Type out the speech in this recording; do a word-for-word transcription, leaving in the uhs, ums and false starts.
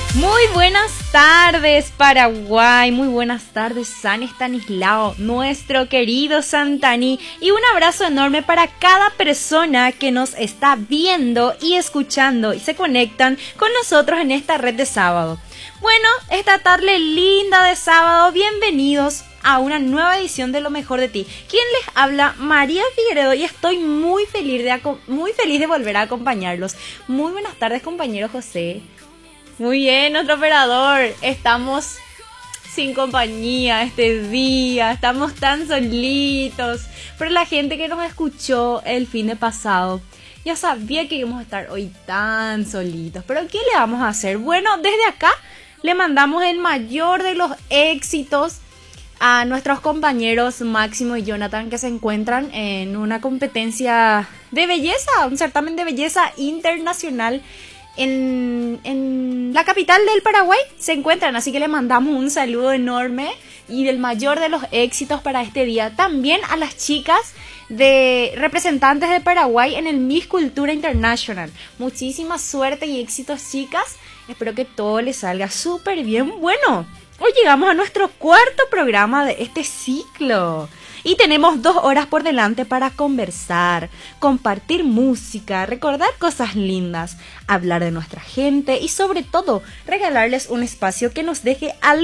Muy buenas tardes, Paraguay. Muy buenas tardes, San Estanislao, nuestro querido Santaní. Y un abrazo enorme para cada persona que nos está viendo y escuchando y se conectan con nosotros en esta red de sábado. Bueno, esta tarde linda de sábado, bienvenidos a una nueva edición de Lo Mejor de Ti. Quien les habla, María Figueredo, y estoy muy feliz de, muy feliz de volver a acompañarlos. Muy buenas tardes, compañero José. Muy bien, nuestro operador. Estamos sin compañía este día, estamos tan solitos. Pero la gente que nos escuchó el fin de pasado ya sabía que íbamos a estar hoy tan solitos. Pero ¿qué le vamos a hacer? Bueno, desde acá le mandamos el mayor de los éxitos a nuestros compañeros Máximo y Jonathan, que se encuentran en una competencia de belleza, un certamen de belleza internacional en, en la capital del Paraguay. Se encuentran, así que le mandamos un saludo enorme y del mayor de los éxitos para este día. También a las chicas de representantes de Paraguay en el Miss Cultura International. Muchísima suerte y éxitos, chicas. Espero que todo les salga súper bien. Bueno, hoy llegamos a nuestro cuarto programa de este ciclo y tenemos dos horas por delante para conversar, compartir música, recordar cosas lindas, hablar de nuestra gente y sobre todo regalarles un espacio que nos deje al